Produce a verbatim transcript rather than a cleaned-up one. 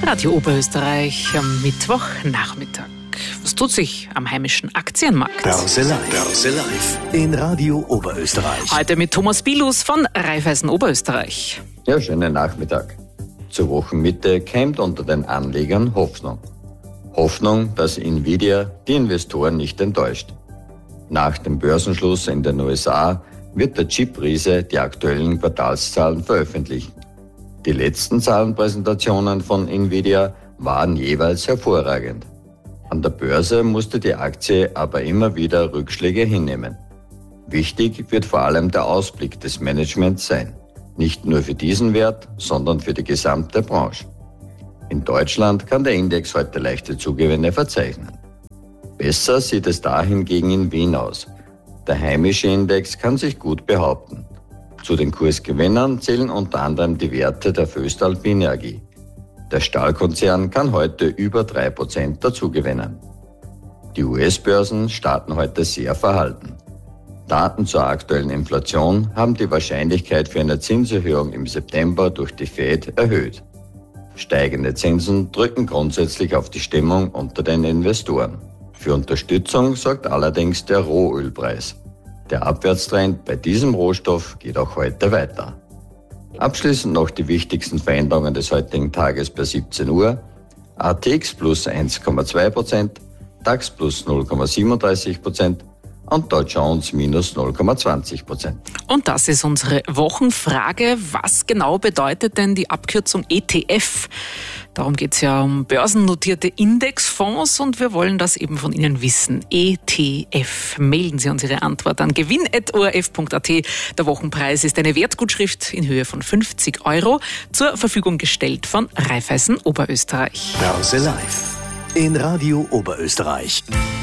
Radio Oberösterreich am Mittwochnachmittag. Was tut sich am heimischen Aktienmarkt? Börse Live. Börse Live. In Radio Oberösterreich. Heute mit Thomas Bilus von Raiffeisen Oberösterreich. Ja, schönen Nachmittag. Zur Wochenmitte keimt unter den Anlegern Hoffnung. Hoffnung, dass Nvidia die Investoren nicht enttäuscht. Nach dem Börsenschluss in den U S A wird der Chip-Riese die aktuellen Quartalszahlen veröffentlichen. Die letzten Zahlenpräsentationen von Nvidia waren jeweils hervorragend. An der Börse musste die Aktie aber immer wieder Rückschläge hinnehmen. Wichtig wird vor allem der Ausblick des Managements sein. Nicht nur für diesen Wert, sondern für die gesamte Branche. In Deutschland kann der Index heute leichte Zugewinne verzeichnen. Besser sieht es da hingegen in Wien aus. Der heimische Index kann sich gut behaupten. Zu den Kursgewinnern zählen unter anderem die Werte der voestalpine A G. Der Stahlkonzern kann heute über drei Prozent dazugewinnen. Die U S-Börsen starten heute sehr verhalten. Daten zur aktuellen Inflation haben die Wahrscheinlichkeit für eine Zinserhöhung im September durch die Fed erhöht. Steigende Zinsen drücken grundsätzlich auf die Stimmung unter den Investoren. Für Unterstützung sorgt allerdings der Rohölpreis. Der Abwärtstrend bei diesem Rohstoff geht auch heute weiter. Abschließend noch die wichtigsten Veränderungen des heutigen Tages bei siebzehn Uhr. A T X plus eins Komma zwei Prozent, DAX plus null Komma siebenunddreißig Prozent und Dow Jones minus null Komma zwanzig Prozent. Und das ist unsere Wochenfrage. Was genau bedeutet denn die Abkürzung E T F? Darum geht es ja um börsennotierte Indexfonds und wir wollen das eben von Ihnen wissen. E T F. Melden Sie uns Ihre Antwort an gewinn at o r f punkt a t. Der Wochenpreis ist eine Wertgutschrift in Höhe von fünfzig Euro, zur Verfügung gestellt von Raiffeisen Oberösterreich. Börse Live. In Radio Oberösterreich.